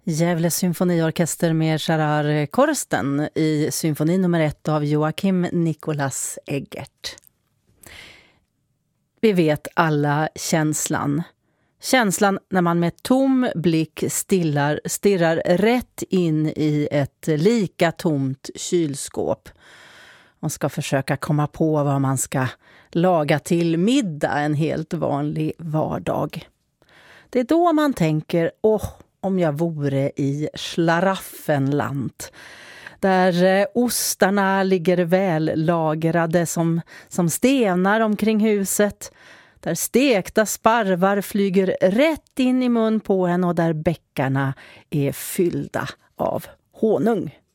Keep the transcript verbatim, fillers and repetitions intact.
Gävle symfoniorkester med Gerard Korsten i symfoni nummer ett av Joakim Nicolas Eggert. Vi vet alla känslan. Känslan när man med tom blick stillar, stirrar rätt in i ett lika tomt kylskåp och ska försöka komma på vad man ska laga till middag en helt vanlig vardag. Det är då man tänker, åh, om jag vore i Schlaraffenland, där ostarna ligger väl lagrade som, som stenar omkring huset, där stekta sparvar flyger rätt in i mun på en och där bäckarna är fyllda av honung.